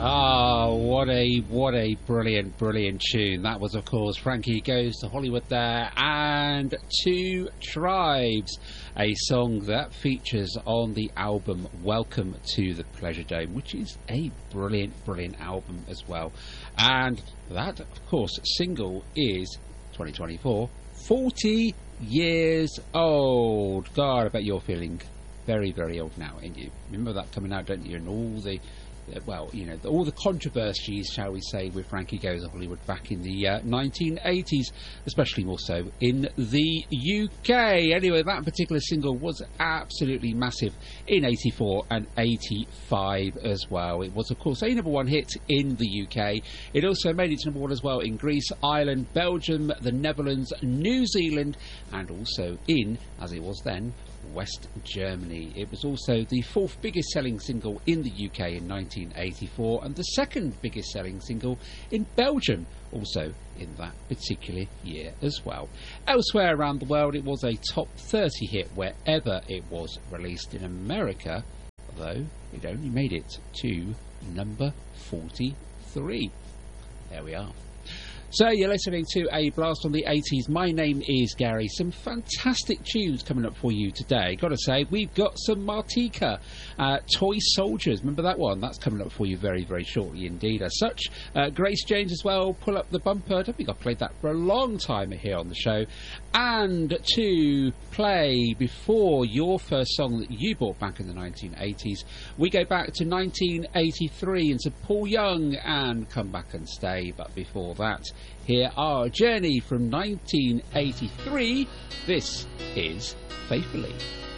Oh, what a brilliant tune. That was, of course, Frankie Goes to Hollywood there, and Two Tribes, a song that features on the album Welcome to the Pleasure Dome, which is a brilliant album as well. And that, of course, single is 2024, 40 years old. God, I bet you're feeling very old now, ain't you? Remember that coming out, don't you? And all the all the controversies, shall we say, with Frankie Goes to Hollywood back in the 1980s, especially more so in the UK. Anyway, that particular single was absolutely massive in 84 and 85 as well. It was, of course, a number one hit in the UK. It also made it to number one as well in Greece, Ireland, Belgium, the Netherlands, New Zealand, and also in, as it was then, West Germany. It was also the fourth biggest selling single in the UK in 1984 and the second biggest selling single in Belgium also in that particular year as well. Elsewhere around the world, it was a top 30 hit wherever it was released. In America, though, it only made it to number 43. There we are. So you're listening to a blast on the 80s. My name is Gary. Some fantastic tunes coming up for you today. Got to say, we've got some Martika, Toy Soldiers. Remember that one? That's coming up for you very shortly indeed. As such, Grace Jones as well, Pull Up the Bumper. I don't think I've played that for a long time here on the show. And to play before your first song that you bought back in the 1980s, we go back to 1983 into Paul Young and Come Back and Stay. But before that, here are Journey from 1983. This is Faithfully.